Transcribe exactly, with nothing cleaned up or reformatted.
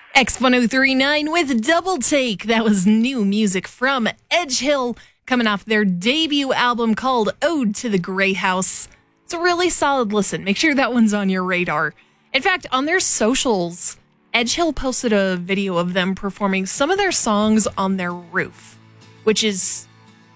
X one oh three point nine with Double Take. That was new music from Edgehill coming off their debut album called Ode to the Grey House. It's a really solid listen. Make sure that one's on your radar. In fact, on their socials, Edgehill posted a video of them performing some of their songs on their roof, which is